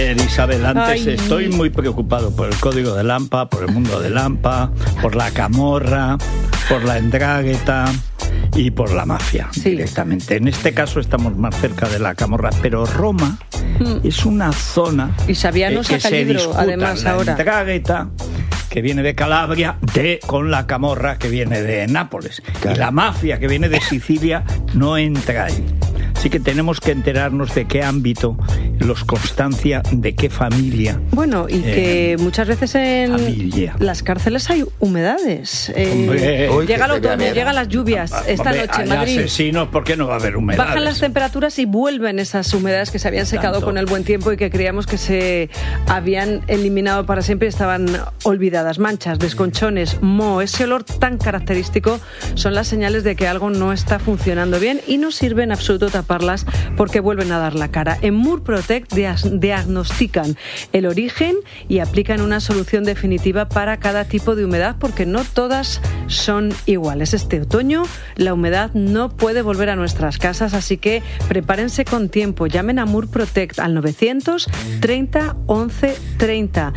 ver, Isabel, antes estoy muy preocupado por el código de Lampa, por el mundo de Lampa, por la camorra, por la Ndrangheta y por la mafia directamente. En este caso estamos más cerca de la camorra, pero Roma es una zona y Saviano que saca se libro, disputa además, la ahora. Ndrangheta, que viene de Calabria, con la camorra que viene de Nápoles. Claro. Y la mafia que viene de Sicilia no entra ahí. Así que tenemos que enterarnos de qué ámbito, los Constancia, de qué familia. Bueno, y que muchas veces en las cárceles hay humedades. Llega el otoño, llegan las lluvias. Esta noche en Madrid. Asesinos, ¿por qué no va a haber humedades? Bajan las temperaturas y vuelven esas humedades que se habían secado con el buen tiempo y que creíamos que se habían eliminado para siempre y estaban olvidadas. Manchas, desconchones, moho, ese olor tan característico son las señales de que algo no está funcionando bien y no sirve en absoluto taparlas porque vuelven a dar la cara. En Murprotec diagnostican el origen y aplican una solución definitiva para cada tipo de humedad porque no todas son iguales. Este otoño la humedad no puede volver a nuestras casas, así que prepárense con tiempo. Llamen a Murprotec al 930 11 30.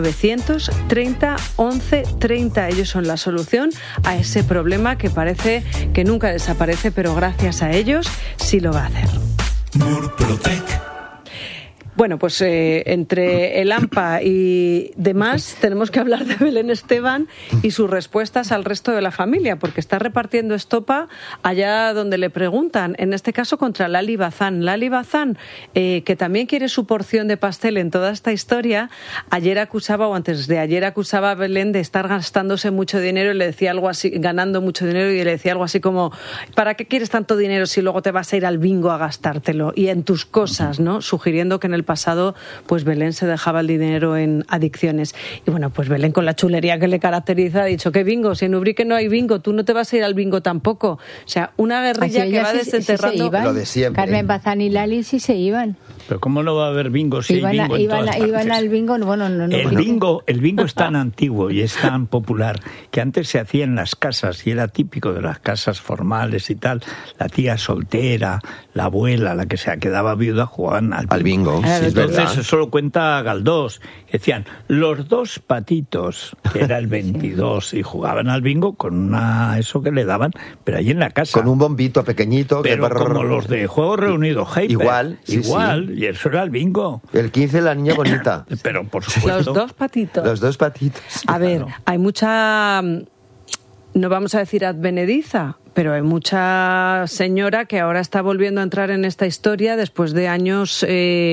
930 11 30. Ellos son la solución a ese problema que parece que nunca desaparece, pero gracias a ellos sí lo va a hacer. Murprotec. Bueno, pues entre el AMPA y demás tenemos que hablar de Belén Esteban y sus respuestas al resto de la familia, porque está repartiendo estopa allá donde le preguntan, en este caso contra Lali Bazán. Lali Bazán, que también quiere su porción de pastel en toda esta historia, antes de ayer acusaba a Belén de estar gastándose mucho dinero y le decía algo así, ganando mucho dinero, y le decía algo así como, ¿para qué quieres tanto dinero si luego te vas a ir al bingo a gastártelo? Y en tus cosas, ¿no? Sugiriendo que en el pasado pues Belén se dejaba el dinero en adicciones. Y bueno, pues Belén, con la chulería que le caracteriza, ha dicho, ¿qué bingo? Si en Ubrique no hay bingo, tú no te vas a ir al bingo tampoco. O sea, una guerrilla que va desenterrando... Sí, lo de siempre. Carmen Bazán y Lali sí se iban. Pero ¿cómo no va a haber bingo si hay bingo en todas partes? Iban al bingo, bueno, no. El bingo es tan antiguo y es tan popular que antes se hacía en las casas y era típico de las casas formales y tal. La tía soltera, la abuela, la que se quedaba viuda, jugaban al bingo. Sí, entonces eso lo cuenta Galdós. Decían, los dos patitos, que era el 22, y jugaban al bingo con eso que le daban, pero ahí en la casa. Con un bombito pequeñito. Pero como los de Juegos Reunidos, Igual. Sí. Y eso era el bingo. El 15, la niña bonita. Pero por supuesto. Los dos patitos. A ver, hay mucha... No vamos a decir advenediza, pero hay mucha señora que ahora está volviendo a entrar en esta historia después de años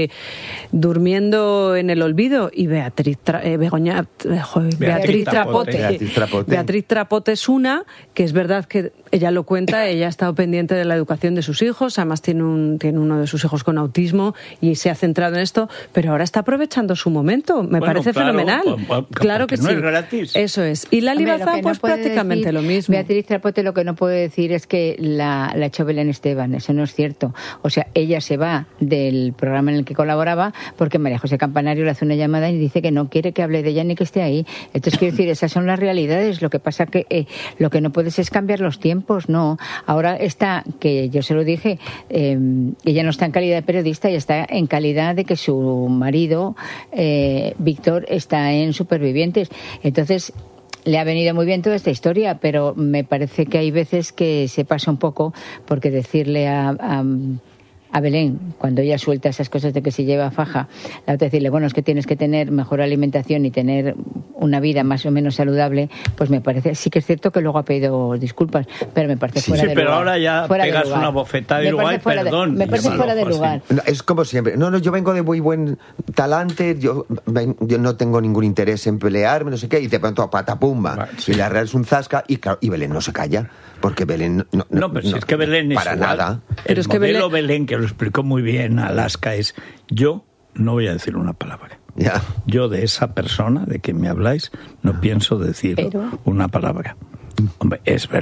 durmiendo en el olvido. Y Beatriz Trapote es una, que es verdad que ella lo cuenta, ella ha estado pendiente de la educación de sus hijos, además tiene uno de sus hijos con autismo y se ha centrado en esto, pero ahora está aprovechando su momento. Me parece fenomenal. Claro que no sí. Es gratis. Eso es. Y Lali Bazán, pues prácticamente lo mismo. Beatriz Trapote lo que no puede decir es que la echó Belén Esteban, eso no es cierto. O sea, ella se va del programa en el que colaboraba porque María José Campanario le hace una llamada y dice que no quiere que hable de ella ni que esté ahí. Entonces, quiero decir, esas son las realidades. Lo que pasa que lo que no puedes es cambiar los tiempos, no. Ahora está, que yo se lo dije, ella no está en calidad de periodista, ella está en calidad de que su marido, Víctor, está en Supervivientes. Entonces, le ha venido muy bien toda esta historia, pero me parece que hay veces que se pasa un poco, porque decirle a Belén, cuando ella suelta esas cosas de que se lleva faja, la otra decirle, bueno, es que tienes que tener mejor alimentación y tener una vida más o menos saludable, pues me parece, sí que es cierto que luego ha pedido disculpas, pero me parece fuera de lugar. Sí, pero ahora ya pegas una bofetada y luego hay perdón. Me parece fuera de lugar. Es como siempre. No, yo vengo de muy buen talante, yo no tengo ningún interés en pelearme, no sé qué, y de pronto patapumba. Sí. Y la real es un zasca, y Belén no se calla. Porque Belén no, pero si es que Belén es para igual. Nada. Pero es que Belén, que lo explicó muy bien Alaska, es yo no voy a decir una palabra. Ya. Yo de esa persona de que me habláis no pienso decir una palabra. Hombre, es verdad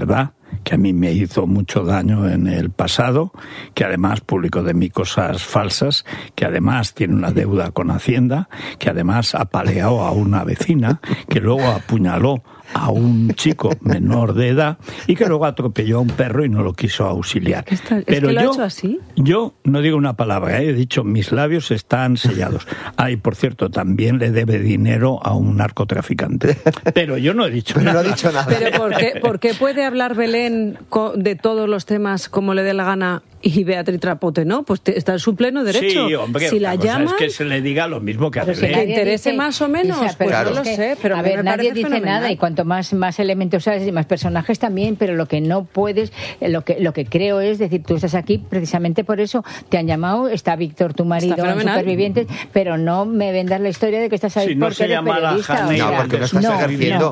que a mí me hizo mucho daño en el pasado, que además publicó de mí cosas falsas, que además tiene una deuda con Hacienda, que además apaleó a una vecina, que luego apuñaló a un chico menor de edad y que luego atropelló a un perro y no lo quiso auxiliar. Pero lo ha hecho así. Yo no digo una palabra, he dicho mis labios están sellados. Y por cierto, también le debe dinero a un narcotraficante. Pero yo no he dicho nada. No he dicho nada. Pero ¿por qué puede hablar Belén de todos los temas como le dé la gana y Beatriz Trapote no? Pues está en su pleno derecho. Sí, hombre, si la llaman, es que se le diga lo mismo que a Belén. ¿Que le interese más o menos? Isa, pues claro. no lo sé, pero a ver, nadie dice fenomenal. nada, y cuanto más elementos sabes y más personajes también, pero lo que no puedes, lo que creo es decir, tú estás aquí precisamente por eso, te han llamado, está Víctor, tu marido, en Supervivientes, pero no me vendas la historia de que estás ahí porque eres periodista. No, porque no estás ejerciendo,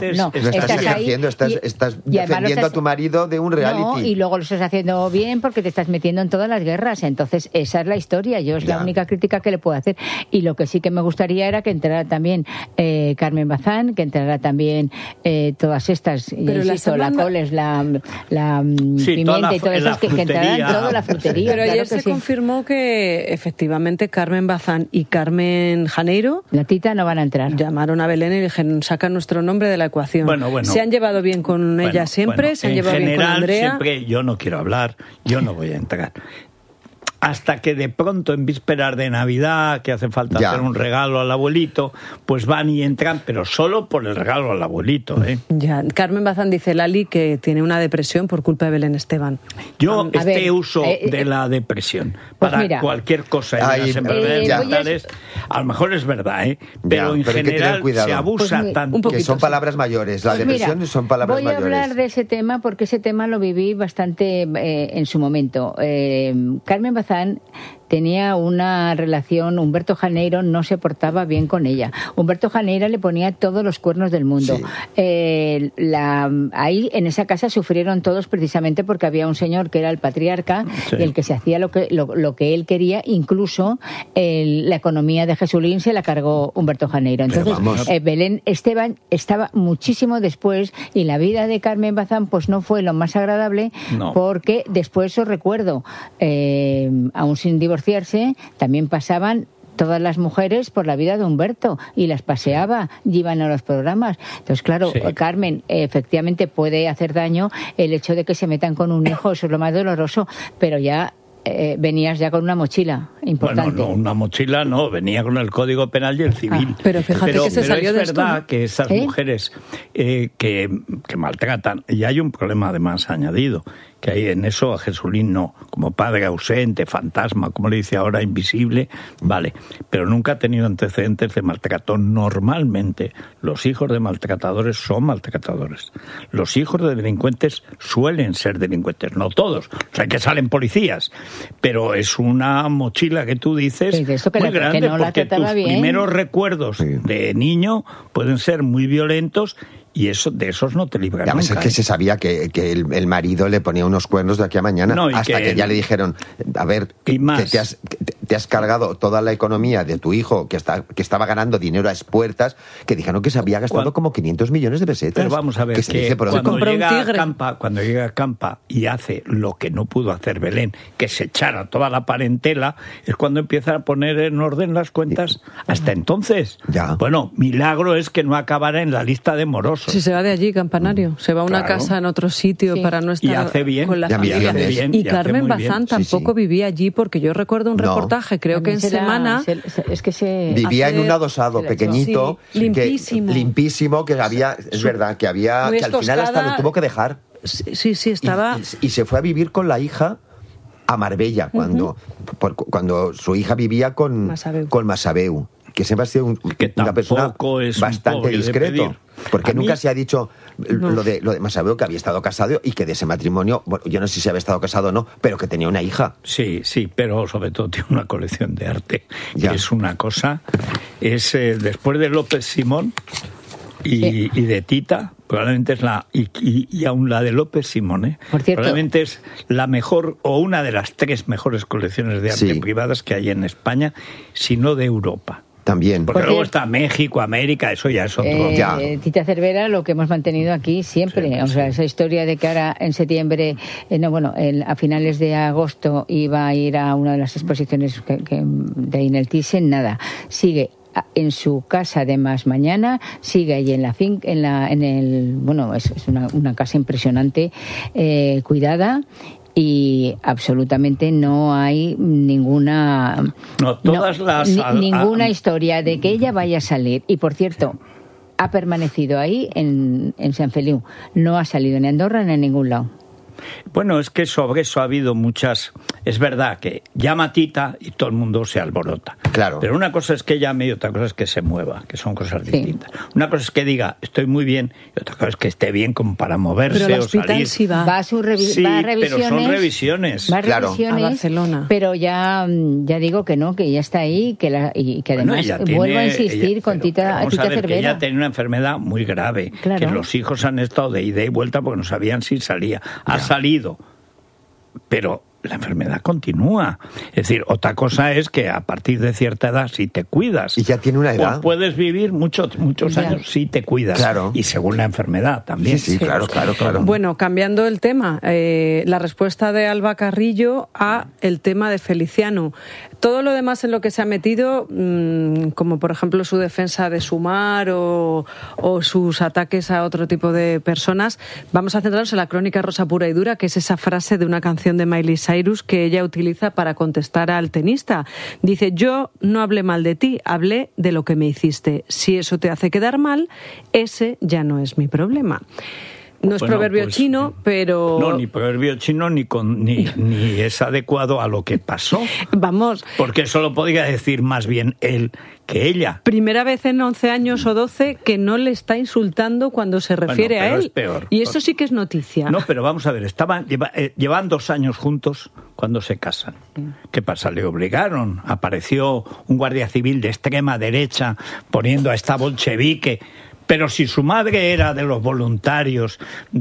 estás defendiendo a tu marido de un reality. No, y luego lo estás haciendo bien porque te estás metiendo en todas las guerras, entonces esa es la historia, yo es la única crítica que le puedo hacer. Y lo que sí que me gustaría era que entrara también Carmen Bazán, que entrara también todas estas, insisto, la Coles, la Pimienta y todas esas, que entraran toda la frutería. Pero claro ayer que se confirmó que efectivamente Carmen Bazán y Carmen Janeiro, la Tita, no van a entrar. Llamaron a Belén y le dijeron, saca nuestro nombre de la ecuación. Bueno. Se han llevado bien con ella siempre, se han llevado bien con Andrea. Siempre, yo no quiero hablar, yo no voy a entrar. Hasta que de pronto en vísperas de Navidad, que hace falta hacer un regalo al abuelito, pues van y entran, pero solo por el regalo al abuelito, ¿eh? Ya, Carmen Bazán dice Lali que tiene una depresión por culpa de Belén Esteban. Yo uso de la depresión pues para mira, cualquier cosa en las enfermedades mentales, a lo mejor es verdad, ¿eh? Pero en general se abusa pues tanto. Que son palabras mayores, la depresión son palabras mayores. Voy a hablar de ese tema porque ese tema lo viví bastante en su momento. Carmen Bazán tenía una relación, Humberto Janeiro no se portaba bien con ella. Humberto Janeiro le ponía todos los cuernos del mundo. Sí. Ahí en esa casa sufrieron todos precisamente porque había un señor que era el patriarca, y el que se hacía lo que él quería, incluso la economía de Jesulín se la cargó Humberto Janeiro. Entonces, Belén Esteban estaba muchísimo después, y la vida de Carmen Bazán pues no fue lo más agradable, porque después os recuerdo, aún sin divorciarse, también pasaban todas las mujeres por la vida de Humberto y las paseaba y iban a los programas. Entonces, claro, Carmen, efectivamente puede hacer daño el hecho de que se metan con un hijo, eso es lo más doloroso, pero ya venías ya con una mochila importante. Bueno, no, una mochila no, venía con el Código Penal y el Civil. Pero fíjate que se salió de esto. Es verdad que esas mujeres que maltratan, y hay un problema además añadido, que hay en eso a Jesulín no, como padre ausente, fantasma, como le dice ahora, invisible, vale, pero nunca ha tenido antecedentes de maltrato. Normalmente los hijos de maltratadores son maltratadores. Los hijos de delincuentes suelen ser delincuentes, no todos, o sea que salen policías, pero es una mochila que tú dices muy grande, porque tus primeros recuerdos de niño pueden ser muy violentos. Y de esos no te libras nunca. Es que se sabía que el marido le ponía unos cuernos de aquí a mañana, hasta que ya le dijeron, a ver, que te has cargado toda la economía de tu hijo, que estaba ganando dinero a expuertas, que dijeron que se había gastado como 500 millones de pesetas. Pero vamos a ver, que cuando llega a Campa y hace lo que no pudo hacer Belén, que se echara toda la parentela, es cuando empieza a poner en orden las cuentas. Hasta entonces, bueno, milagro es que no acabara en la lista de morosos. Si se va de allí, Campanario, se va a una casa en otro sitio para no estar con la familia. Y Carmen Bazán tampoco vivía allí, porque yo recuerdo un reportaje, creo que en Semana... Vivía en un adosado pequeñito, limpísimo, que había, es verdad, que había, que al final hasta lo tuvo que dejar. Sí, estaba... Y se fue a vivir con la hija a Marbella, cuando su hija vivía con Masabeu, que siempre ha sido una persona bastante discreto. Porque nunca se ha dicho lo de Masabeu, que había estado casado y que de ese matrimonio, bueno, yo no sé si había estado casado o no, pero que tenía una hija. Sí, pero sobre todo tiene una colección de arte, que es una cosa, después de López Simón y de Tita, probablemente es y aún la de López Simón, probablemente es la mejor o una de las 3 mejores colecciones de arte privadas que hay en España, si no de Europa. También. Porque luego está México, América, eso ya es otro. Tita Cervera, lo que hemos mantenido aquí siempre. O sea, esa historia de que ahora en septiembre, a finales de agosto iba a ir a una de las exposiciones de ahí en el Thyssen, nada. Sigue en su casa de Más Mañana, sigue ahí en la finca, es una casa impresionante, cuidada. Y absolutamente no hay ninguna historia de que ella vaya a salir. Y por cierto, ha permanecido ahí en Sant Feliu, no ha salido ni a Andorra ni a ningún lado. Bueno, es que sobre eso ha habido muchas... Es verdad que llama Tita y todo el mundo se alborota. Claro. Pero una cosa es que llame y otra cosa es que se mueva, que son cosas distintas. Una cosa es que diga, estoy muy bien, y otra cosa es que esté bien como para moverse o salir. Sí va. Va a revisiones. Pero son revisiones. Va a revisiones, a Barcelona. Pero ya digo que no, que ya está ahí, y que además vuelvo a insistir con Tita Cervera. Que ella tiene una enfermedad muy grave, que los hijos han estado de ida y vuelta porque no sabían si salía. Ha salido, pero la enfermedad continúa. Es decir, otra cosa es que a partir de cierta edad, si te cuidas... Y ya tiene una edad. Pues puedes vivir muchos años si te cuidas. Claro. Y según la enfermedad también. Sí, claro. Bueno, cambiando el tema, la respuesta de Alba Carrillo a el tema de Feliciano. Todo lo demás en lo que se ha metido, como por ejemplo su defensa de Sumar o sus ataques a otro tipo de personas, vamos a centrarnos en la crónica rosa pura y dura, que es esa frase de una canción de Miley Cyrus que ella utiliza para contestar al tenista. Dice, yo no hablé mal de ti, hablé de lo que me hiciste. Si eso te hace quedar mal, ese ya no es mi problema. No es proverbio chino, pero... No, ni proverbio chino ni es adecuado a lo que pasó. Vamos. Porque eso lo podría decir más bien él que ella. Primera vez en 11 años o 12 que no le está insultando cuando se refiere a él. Es peor. Y eso sí que es noticia. No, pero vamos a ver, llevan 2 años juntos cuando se casan. ¿Qué pasa? Le obligaron. Apareció un guardia civil de extrema derecha poniendo a esta bolchevique. Pero si su madre era de los voluntarios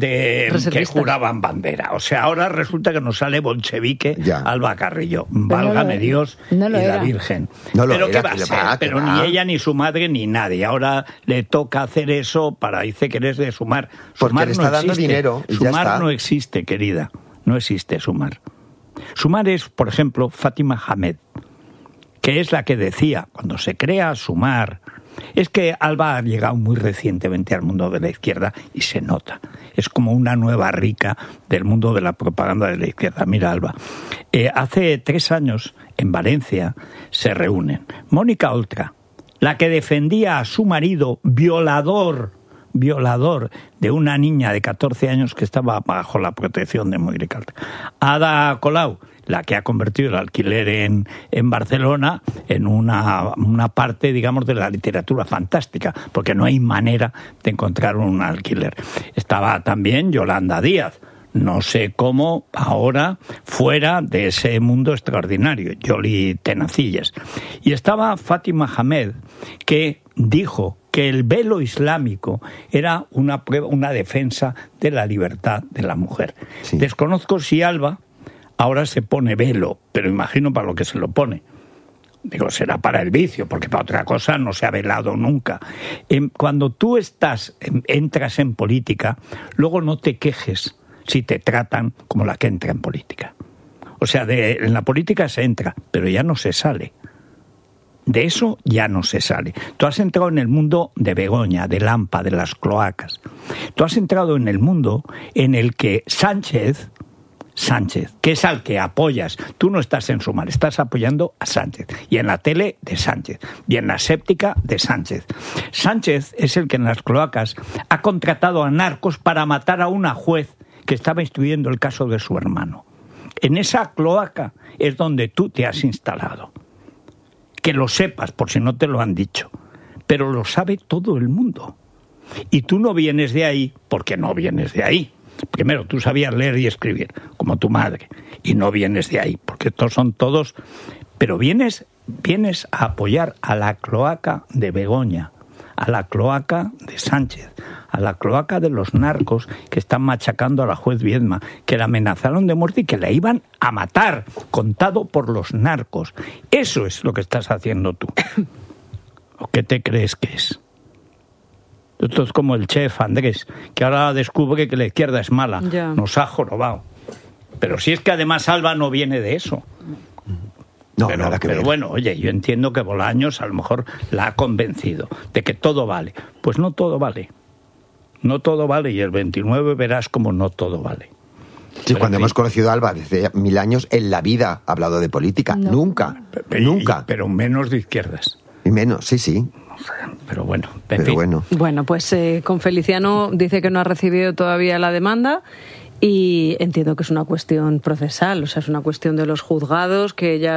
que juraban bandera. O sea, ahora resulta que nos sale bolchevique Alba Carrillo. Válgame Dios y la Virgen. Pero ¿qué va a ser? Pero ni ella, ni su madre, ni nadie. Ahora le toca hacer eso dice que eres de Sumar. Porque le está dando dinero y Sumar no existe, querida. No existe Sumar. Sumar es, por ejemplo, Fátima Hamed, que es la que decía, cuando se crea Sumar... Es que Alba ha llegado muy recientemente al mundo de la izquierda y se nota. Es como una nueva rica del mundo de la propaganda de la izquierda. Mira, Alba, hace 3 años en Valencia se reúnen Mónica Oltra, la que defendía a su marido violador de una niña de 14 años que estaba bajo la protección de Mónica Oltra. Ada Colau, la que ha convertido el alquiler en Barcelona en una parte, digamos, de la literatura fantástica, porque no hay manera de encontrar un alquiler. Estaba también Yolanda Díaz, no sé cómo ahora fuera de ese mundo extraordinario, Yoli Tenacillas. Y estaba Fátima Hamed, que dijo que el velo islámico era una defensa de la libertad de la mujer. Sí. Desconozco si Alba ahora se pone velo, pero imagino para lo que se lo pone. Digo, será para el vicio, porque para otra cosa no se ha velado nunca. Cuando tú entras en política, luego no te quejes si te tratan como la que entra en política. O sea, en la política se entra, pero ya no se sale. De eso ya no se sale. Tú has entrado en el mundo de Begoña, de Lampa, de las cloacas. Tú has entrado en el mundo en el que Sánchez, que es al que apoyas, tú no estás en Sumar, estás apoyando a Sánchez, y en la tele de Sánchez, y en la séptica de Sánchez. Sánchez es el que en las cloacas ha contratado a narcos para matar a una juez que estaba instruyendo el caso de su hermano. En esa cloaca es donde tú te has instalado. Que lo sepas, por si no te lo han dicho, pero lo sabe todo el mundo. Y tú no vienes de ahí porque no vienes de ahí. Primero, tú sabías leer y escribir, como tu madre, y no vienes de ahí, porque estos son todos... Pero vienes a apoyar a la cloaca de Begoña, a la cloaca de Sánchez, a la cloaca de los narcos que están machacando a la juez Viedma, que la amenazaron de muerte y que la iban a matar, contado por los narcos. Eso es lo que estás haciendo tú. ¿O qué te crees que es? Esto es como el chef Andrés, que ahora descubre que la izquierda es mala. Ya. Nos ha jorobado. Pero si es que además Alba no viene de eso. No, nada que ver. Pero bueno, oye, yo entiendo que Bolaños a lo mejor la ha convencido de que todo vale. Pues no todo vale. No todo vale, y el 29 verás como no todo vale. Sí, pero cuando hemos conocido a Alba desde 1000 años, en la vida ha hablado de política. No. Nunca. Nunca. Pero menos de izquierdas. Y menos, sí. Pero bueno, Bueno, pues con Feliciano dice que no ha recibido todavía la demanda y entiendo que es una cuestión procesal, o sea, es una cuestión de los juzgados que ya